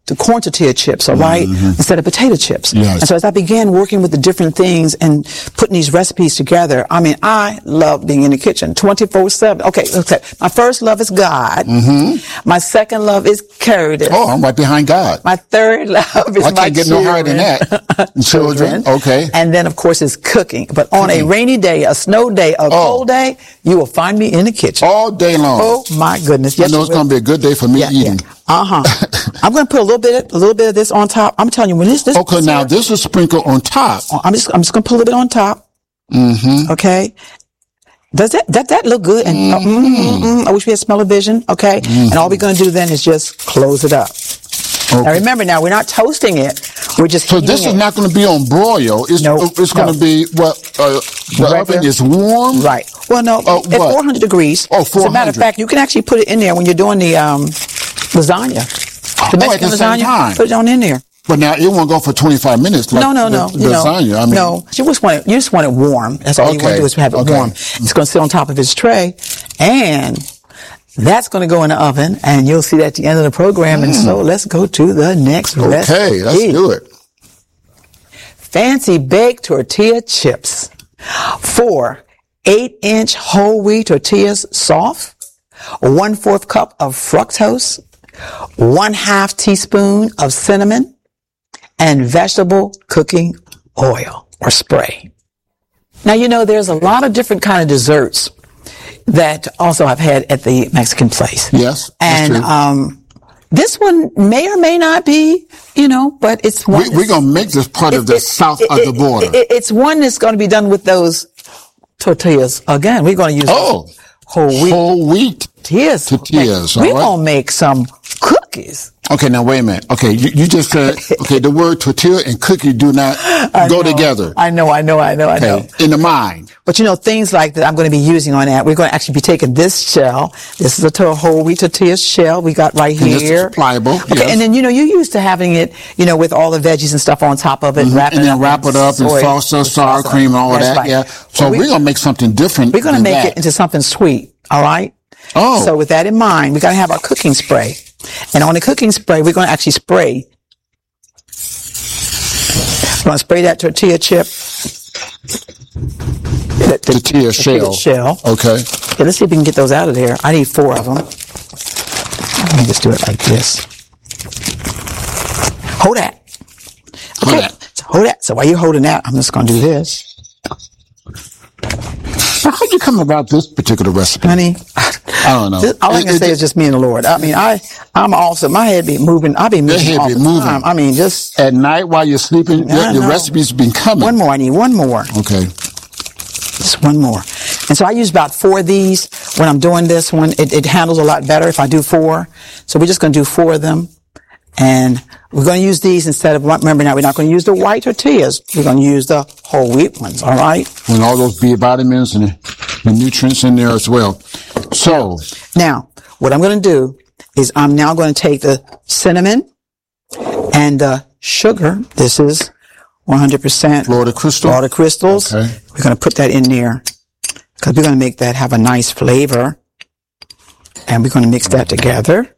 to corn tortilla chips, all right, mm-hmm. instead of potato chips. Yes. And so as I began working with the different things and putting these recipes together, I mean, I love being in the kitchen twenty-four seven. Okay, okay. My first love is God. Mm-hmm. My second love is Curtis. Oh, I'm right behind God. My third love is I my can't get children. no higher than that. Children. Okay. And then, of course, is cooking. But on mm-hmm. a rainy day, a snow day, a oh. cold day, you will find me in the kitchen. All day long. Oh, my goodness. Yes, I know it's going to be a good day for me yeah, eating. Yeah. Uh-huh. I'm going to put a little bit, a little bit of this on top. I'm telling you, when this, this okay, now here, this is sprinkled on top. I'm just, I'm just going to put a little bit on top. Mm-hmm. Okay. Does that, that, that look good? And mm-hmm. uh, mm-hmm, mm-hmm. I wish we had smell-o-vision. Okay. Mm-hmm. And all we're going to do then is just close it up. Okay. Now remember, now we're not toasting it. We're just so this it. is not going to be on broil. It's nope, it's no. going to be what uh, the Regular. oven is warm. Right. Well, no, uh, at four hundred degrees. Oh, four hundred. As a matter of fact, you can actually put it in there when you're doing the um, lasagna. The oh, at the lasagna, same time. Put it on in there. But now it won't go for twenty-five minutes. Like no, no, no. The, you lasagna. know, I mean, no. You just want it. You just want it warm. That's all okay. you want to do is have it okay. warm. It's going to sit on top of his tray, and that's going to go in the oven, and you'll see that at the end of the program. Mm. And so let's go to the next okay, recipe. Okay, let's do it. Fancy baked tortilla chips. Four eight-inch whole wheat tortillas, soft. One-fourth cup of fructose. One half teaspoon of cinnamon. And vegetable cooking oil or spray. Now, you know, there's a lot of different kind of desserts that also I've had at the Mexican place. Yes. And, um, this one may or may not be, you know, but it's one. We, we're going to make this part it, of the it, south it, of the border. It, it, it's one that's going to be done with those tortillas. Again, we're going to use oh, whole wheat. Whole wheat tortillas. Tortillas. We're right. going to make some cookies. Okay, now wait a minute. Okay, you, you just said, okay, the word tortilla and cookie do not go know, together. I know, I know, I know, I okay, know. In the mind. But you know, things like that I'm going to be using on that. We're going to actually be taking this shell. This is a to- whole wheat tortilla shell we got right and here. This is pliable. Okay, yes. and then, you know, you're used to having it, you know, with all the veggies and stuff on top of it. Mm-hmm. Wrap and it then up wrap it up and salsa, sour salsa. cream and all That's that. right. Yeah. So we, we're going to make something different. We're going to make that. it into something sweet. All right. Oh. So with that in mind, we got to have our cooking spray. And on the cooking spray, we're going to actually spray. We're going to spray that tortilla chip. The, the, tortilla the shell. shell. Okay. Okay, let's see if we can get those out of there. I need four of them. Let me just do it like this. Hold that. Okay. Hold that. So hold that. So while you're holding that, I'm just going to do this. Now, how'd you come about this particular recipe? Honey, I don't know. This, all I can it, say it, is just me and the Lord. I mean, I, I'm also, my head be moving. I be moving head all be the moving. time. I mean, just. At night while you're sleeping, your, your recipe's been coming. One more. I need one more. Okay. Just one more. And so I use about four of these when I'm doing this one. It, it handles a lot better if I do four. So we're just going to do four of them. And we're going to use these instead of, remember now, we're not going to use the white tortillas. We're going to use the whole wheat ones, all right? And all those B vitamins and the nutrients in there as well. So. Now, what I'm going to do is I'm now going to take the cinnamon and the sugar. This is one hundred percent Florida Crystal. Florida Crystals. Okay. We're going to put that in there because we're going to make that have a nice flavor. And we're going to mix that together.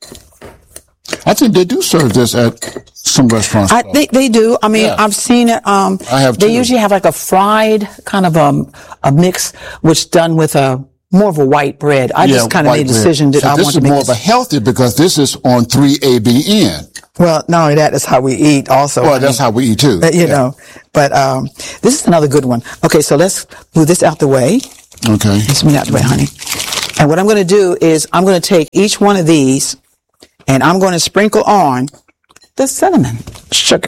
I think they do serve this at some restaurants. I think they do. I mean, yeah. I've seen it. Um, I have They too. usually have like a fried kind of um, a mix, which done with a more of a white bread. I yeah, just kind of made a decision that so I this want is to make more this. of a healthy because this is on three A B N. Well, not only that, that's how we eat also. Well, I that's mean, how we eat too. But, you yeah. know, but um, this is another good one. Okay, so let's move this out the way. Okay. Let's move it out the way, honey. And what I'm going to do is I'm going to take each one of these and I'm going to sprinkle on the cinnamon sugar.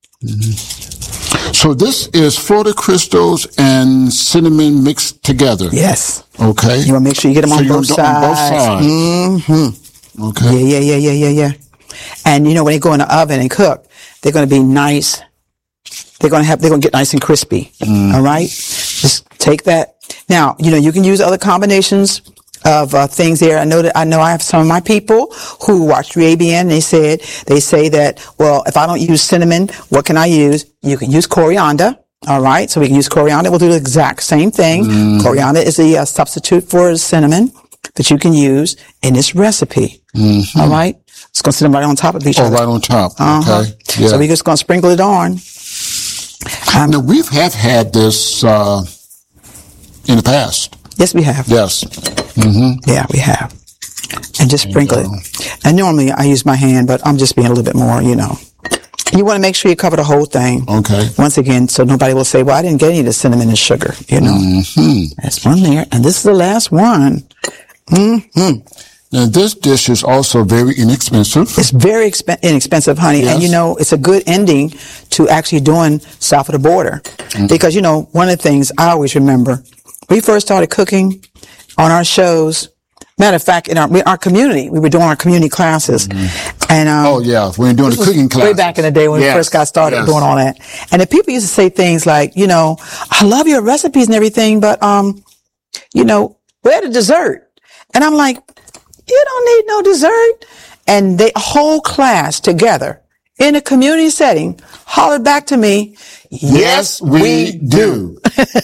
Mm-hmm. So this is Florida Crystals and cinnamon mixed together. Yes. Okay. You want to make sure you get them so on, both on both sides. Mm-hmm. Okay. Yeah, yeah, yeah, yeah, yeah, yeah. And you know, when they go in the oven and cook, they're going to be nice. They're going to have, they're going to get nice and crispy. Mm. All right. Just take that. Now, you know, you can use other combinations of uh, things there. I know that I know I have some of my people who watch three A B N. And they said they say that, well, if I don't use cinnamon, what can I use? You can use coriander. All right, so we can use coriander. We'll do the exact same thing. Mm. Coriander is a uh, substitute for cinnamon that you can use in this recipe. Mm-hmm. All right, It's going to sit them right on top of each Oh, other. right on top. Uh-huh. Okay. Yeah. So we're just going to sprinkle it on. Um, now, we have had this uh, in the past. Yes, we have. Yes. Mm-hmm. Yeah, we have. And just sprinkle it. And normally I use my hand, but I'm just being a little bit more, you know. You want to make sure you cover the whole thing. Okay. Once again, so nobody will say, well, I didn't get any of the cinnamon and sugar, you know. Mm-hmm. That's one there. And this is the last one. Mm-hmm. Now, this dish is also very inexpensive. It's very exp- inexpensive, honey. Yes. And, you know, it's a good ending to actually doing south of the border. Mm-hmm. Because, you know, one of the things I always remember, we first started cooking on our shows. Matter of fact, in our, our community, we were doing our community classes. Mm-hmm. And, um, oh, yeah. We were doing the cooking class. Way back in the day when yes. we first got started yes. doing all that. And the people used to say things like, you know, I love your recipes and everything, but, um, you know, where's the dessert? And I'm like, you don't need no dessert. And they, a whole class together in a community setting hollered back to me, yes, we, we do.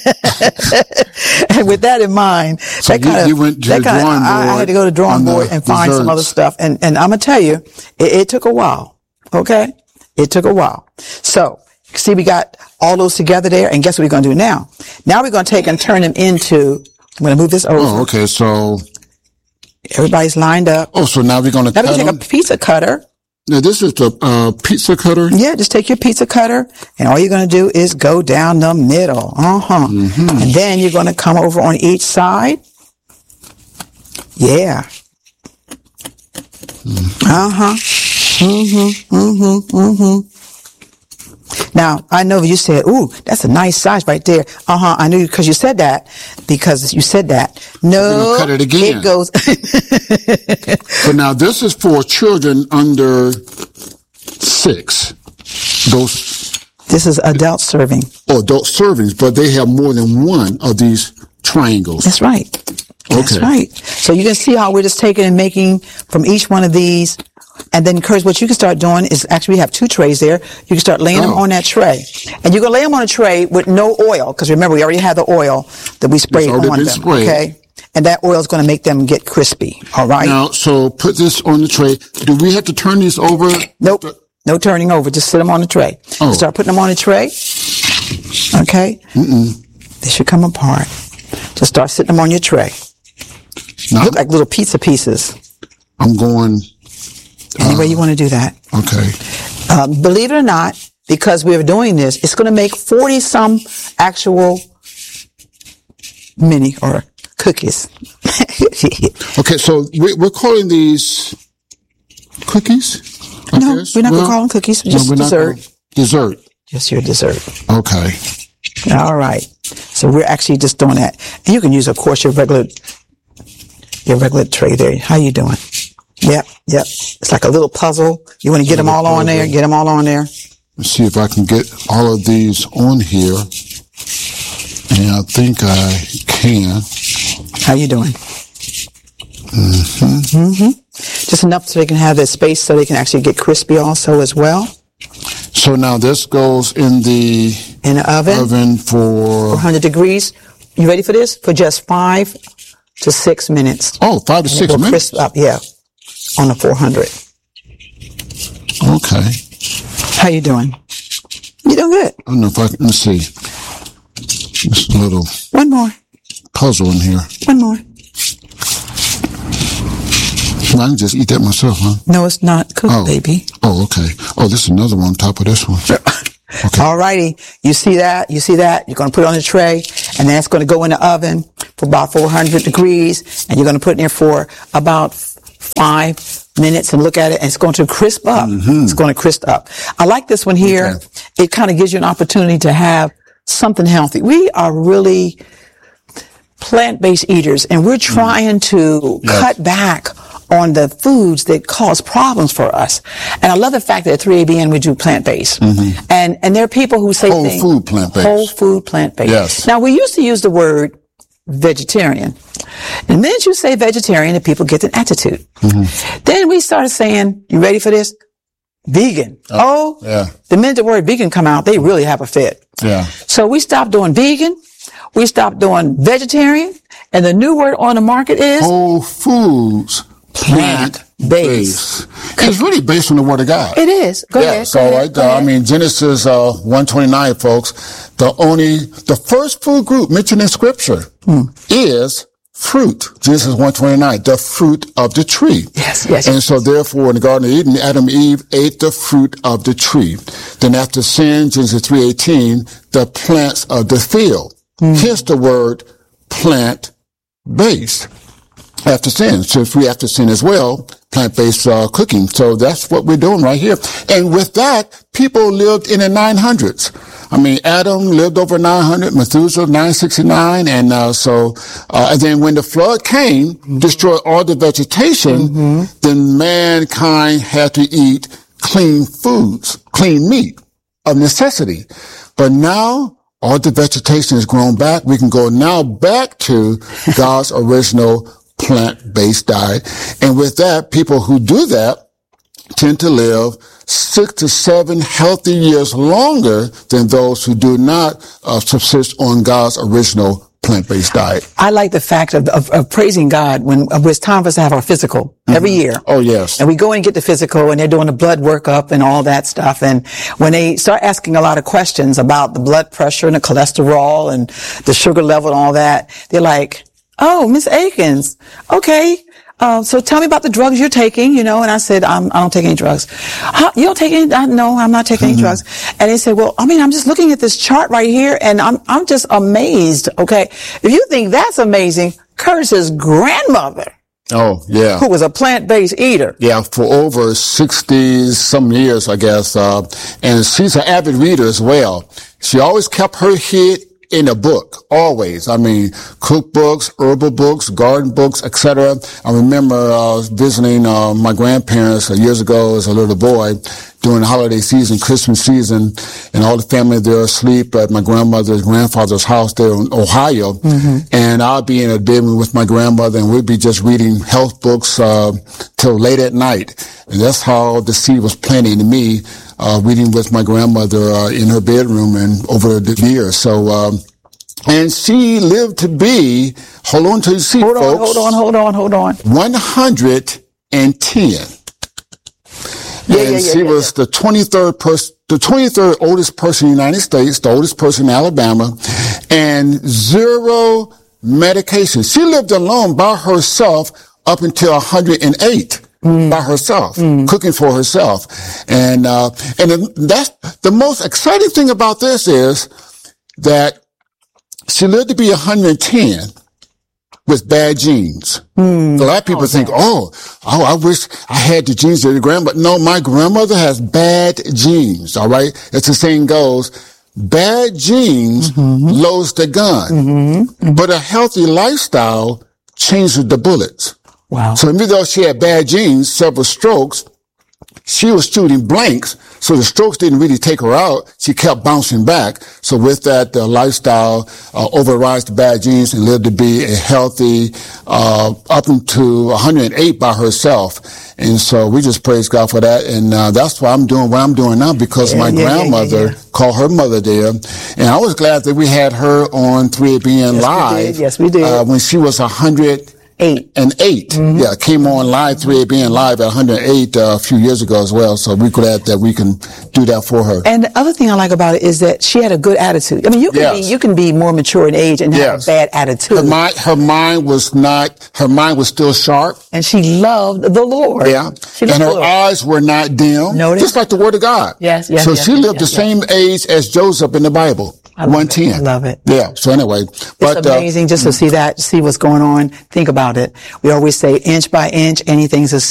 And with that in mind, so that kind of, you went to that the kind drawing of, board I, I had to go to the drawing board and find desserts. some other stuff. And, and I'm going to tell you, it, it took a while. Okay. It took a while. So, see, we got all those together there. And guess what we're going to do now? Now we're going to take and turn them into, I'm going to move this over. Oh, okay. So, everybody's lined up. Oh, so now we're going to cut Now we take them. a pizza cutter. Now, this is the uh, pizza cutter? Yeah, just take your pizza cutter, and all you're going to do is go down the middle. Uh-huh. Mm-hmm. And then you're going to come over on each side. Yeah. Mm-hmm. Uh-huh. Mm-hmm. Mm-hmm. Mm-hmm. Now, I know you said, ooh, that's a nice size right there. Uh-huh. I knew because you said that. Because you said that. No. Cut it again. It goes. So now this is for children under six. Those. This is adult serving. Oh, adult servings, but they have more than one of these triangles. That's right. That's okay. right. So you can see how we're just taking and making from each one of these. And then, Curtis, what you can start doing is actually we have two trays there. You can start laying oh. them on that tray. And you're going to lay them on a tray with no oil. Because remember, we already had the oil that we sprayed on them. Sprayed. Okay. And that oil is going to make them get crispy. All right. Now, so put this on the tray. Do we have to turn these over? Nope. No turning over. Just sit them on the tray. Oh. Start putting them on the tray. Okay. Mm-mm. They should come apart. Just start sitting them on your tray. Now, look like little pizza pieces. I'm going. Any way uh, you want to do that. Okay. Um, believe it or not, because we're doing this, it's going to make forty some actual mini or cookies. Okay, so we, we're calling these cookies? I no, guess? we're not well, going to call them cookies. Just no, dessert. Not, dessert. Just your dessert. Okay. All right. So we're actually just doing that. And you can use, of course, your regular, your regular tray there. How you doing? Yep, yep. It's like a little puzzle. You want to get them all on there? Get them all on there. Let's see if I can get all of these on here. And I think I can. How you doing? Mm-hmm. Mm-hmm. Just enough so they can have that space so they can actually get crispy also as well. So now this goes in the, in the oven, oven for four hundred degrees. You ready for this? For just five to six minutes. Oh, five to six minutes? Crisp up, yeah. On the four hundred. Okay. How you doing? You doing good? I don't know if I can, let's see. This little one more puzzle in here. One more. Well, I can just eat that myself, huh? No, it's not cooked, oh. baby. Oh, okay. Oh, this is another one on top of this one. Okay. All righty. You see that? You see that? You're going to put it on the tray, and then it's going to go in the oven for about four hundred degrees, and you're going to put it in there for about five minutes and look at it, and it's going to crisp up. Mm-hmm. It's going to crisp up. I like this one here. Okay. It kind of gives you an opportunity to have something healthy. We are really plant-based eaters, and we're trying to yes. cut back on the foods that cause problems for us. And I love the fact that at three A B N we do plant-based. Mm-hmm. And and there are people who say whole things, food plant-based. Whole food plant-based. Yes. Now, we used to use the word vegetarian. And the minute you say vegetarian, the people get an attitude. Mm-hmm. Then we started saying, you ready for this? Vegan. Oh, oh yeah. The minute the word vegan come out, they really have a fit. Yeah. So we stopped doing vegan. We stopped doing vegetarian. And the new word on the market is whole foods plant base. It's really based on the Word of God. It is. Go yeah, ahead. So, go ahead, right, go uh, ahead. I mean, Genesis uh, one twenty-nine, folks, the only, the first food group mentioned in Scripture hmm. is fruit. Genesis one twenty-nine, the fruit of the tree. Yes, yes. And so, therefore, in the Garden of Eden, Adam and Eve ate the fruit of the tree. Then after sin, Genesis three eighteen, the plants of the field. Hmm. Hence the word plant-based. After sin, since we have to sin as well, plant-based uh, cooking. So that's what we're doing right here. And with that, people lived in the nine hundreds. I mean, Adam lived over nine hundred, Methuselah nine sixty-nine, and uh, so, uh, and then when the flood came, mm-hmm. destroyed all the vegetation, mm-hmm. then mankind had to eat clean foods, clean meat of necessity. But now, all the vegetation has grown back. We can go now back to God's original plant-based diet. And with that, people who do that tend to live six to seven healthy years longer than those who do not uh, subsist on God's original plant-based diet. I like the fact of, of, of praising God when it's time for us to have our physical mm-hmm. every year. Oh, yes. And we go and get the physical, and they're doing the blood workup and all that stuff. And when they start asking a lot of questions about the blood pressure and the cholesterol and the sugar level and all that, they're like, "Oh, Miss Akins, okay. Uh, so tell me about the drugs you're taking," you know, and I said, I'm, I don't take any drugs. Huh? You don't take any? I, no, I'm not taking mm-hmm. any drugs. And they said, well, I mean, I'm just looking at this chart right here, and I'm, I'm just amazed. Okay. If you think that's amazing, Curtis's grandmother. Oh, yeah. Who was a plant-based eater. Yeah, for over sixty some years, I guess. Uh, and she's an avid reader as well. She always kept her head in a book, always. I mean, cookbooks, herbal books, garden books, et cetera. I remember uh, visiting uh, my grandparents uh, years ago as a little boy during the holiday season, Christmas season, and all the family there asleep at my grandmother's grandfather's house there in Ohio. Mm-hmm. And I'd be in a bedroom with my grandmother, and we'd be just reading health books uh, till late at night. And that's how the seed was planted in me. Uh, reading with my grandmother, uh, in her bedroom and over the years. So, um, and she lived to be, hold on to your seat, hold on, folks. Hold on, hold on, hold on, one hundred ten. Yeah, and yeah, yeah, she yeah, was yeah. the twenty-third person, the twenty-third oldest person in the United States, the oldest person in Alabama, and zero medication. She lived alone by herself up until one hundred eight. Mm. By herself, mm. cooking for herself. And, uh, and that's the most exciting thing about this is that she lived to be one hundred ten with bad genes. Mm. A lot of people oh, think, oh, oh, I wish I had the genes of your grandmother. No, my grandmother has bad genes. All right. As the saying goes, bad genes mm-hmm. loads the gun, mm-hmm. Mm-hmm. but a healthy lifestyle changes the bullets. Wow. So even though she had bad genes, several strokes, she was shooting blanks. So the strokes didn't really take her out. She kept bouncing back. So with that, the lifestyle uh, overrides the bad genes and lived to be a healthy, uh, up into one hundred eight by herself. And so we just praise God for that. And uh, that's why I'm doing what I'm doing now, because yeah, my yeah, grandmother yeah, yeah, yeah. called her mother there. And I was glad that we had her on three A B N yes, Live. We did. Yes, we did. Uh, when she was one hundred Eight. And eight. Mm-hmm. Yeah, came on live, three A B N Live at one hundred eight uh, a few years ago as well. So we're glad that we can do that for her. And the other thing I like about it is that she had a good attitude. I mean, you can yes. be, you can be more mature in age and yes. have a bad attitude. Her mind, her mind was not, her mind was still sharp. And she loved the Lord. Yeah. She and her the Lord. eyes were not dim. Notice? Just like the Word of God. Yes, yes, So yes, she yes, lived yes, the yes. same age as Joseph in the Bible. one ten. I love it. Yeah. So anyway, it's but, amazing uh, just to see that, see what's going on. Think about it. We always say inch by inch, anything's a